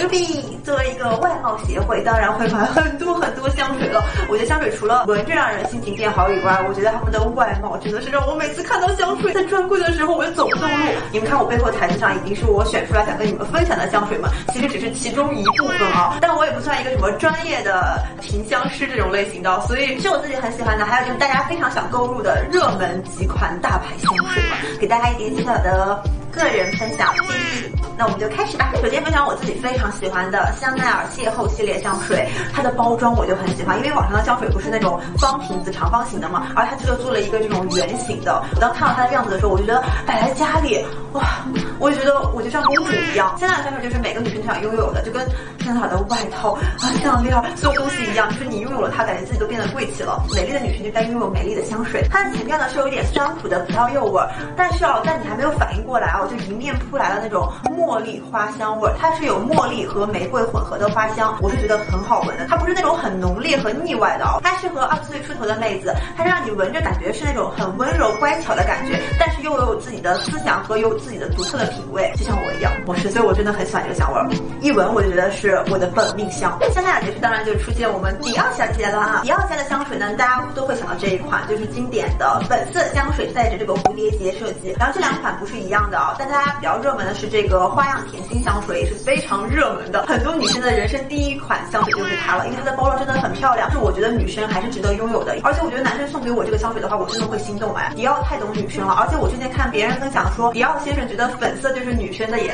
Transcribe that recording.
币作为一个外貌协会，当然会买很多香水了。我觉得香水除了闻着让人心情变好以外，我觉得他们的外貌真的是让我每次看到香水在专柜的时候我就走不动路。你们看我背后台子上已经是我选出来想跟你们分享的香水们，其实只是其中一部分啊，但我也不算一个什么专业的评香师这种类型的，所以是我自己很喜欢的。还有就是大家非常想购入的热门几款大牌香水嘛，给大家一点小小的个人分享建议。那我们就开始吧。首先分享我自己非常喜欢的香奈儿邂逅系列香水，它的包装我就很喜欢，因为网上的香水不是那种方瓶子长方形的嘛，而它这个做了一个这种圆形的。我当看到它的样子的时候，我就觉得摆在家里，哇，我就觉得我就像公主一样。香奈儿香水就是每个女生都想拥有的，就跟香奈儿的外套啊、项链、所有东西一样，就是你拥有了它，感觉自己都变得贵气了。美丽的女生就该拥有美丽的香水。它的前调呢是有一点酸苦的葡萄柚味，但是在你还没有反应过来就迎面扑来了那种茉莉花香味，它是有茉莉和玫瑰混合的花香，我是觉得很好闻的。它不是那种很浓烈和腻歪的它适合20岁出头的妹子，它让你闻着感觉是那种很温柔乖巧的感觉，但是又有自己的思想和有自己的独特的品味，就像我一样。我10岁我真的很喜欢这个香味，一闻我就觉得是我的本命香。香奈儿爵士当然就出现我们迪奥家的阶段啊。迪奥家的香水呢，大家都会想到这一款，就是经典的粉色香水，带着这个蝴蝶结设计。然后这两款不是一样的但大家比较热门的是这个花样甜心香水，也是非常热门的，很多女生的人生第一款香水就是它了，因为它的包装真的很漂亮，是我觉得女生还是值得拥有的。而且我觉得男生送给我这个香水的话，我真的会心动迪奥太懂女生了，而且我之前看别人分享说，迪奥先生觉得粉色就是女生的颜